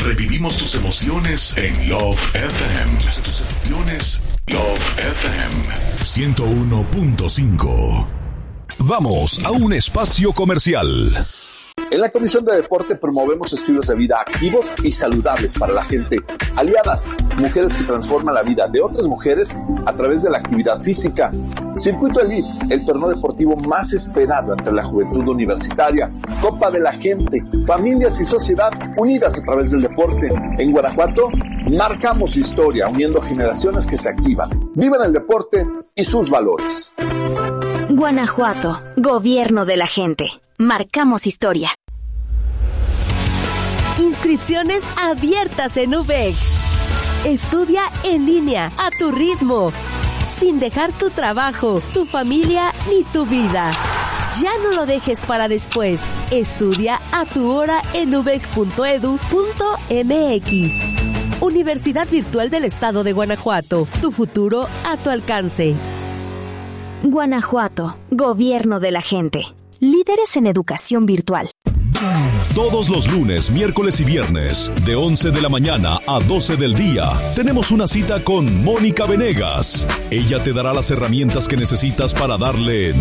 Revivimos tus emociones en Love FM. Tus emociones, Love FM 101.5. Vamos a un espacio comercial. En la Comisión de Deporte promovemos estilos de vida activos y saludables para la gente. Aliadas, mujeres que transforman la vida de otras mujeres a través de la actividad física. Circuito Elite, el torneo deportivo más esperado entre la juventud universitaria. Copa de la Gente, familias y sociedad unidas a través del deporte. En Guanajuato, marcamos historia, uniendo generaciones que se activan, viven el deporte y sus valores. Guanajuato, gobierno de la gente. Marcamos historia. Inscripciones abiertas en UVEC. Estudia en línea, a tu ritmo, sin dejar tu trabajo, tu familia ni tu vida. Ya no lo dejes para después. Estudia a tu hora en uvec.edu.mx. Universidad Virtual del Estado de Guanajuato. Tu futuro a tu alcance. Guanajuato, gobierno de la gente. Líderes en educación virtual. Todos los lunes, miércoles y viernes, de 11 de la mañana a 12 del día, tenemos una cita con Mónica Venegas. Ella te dará las herramientas que necesitas para darle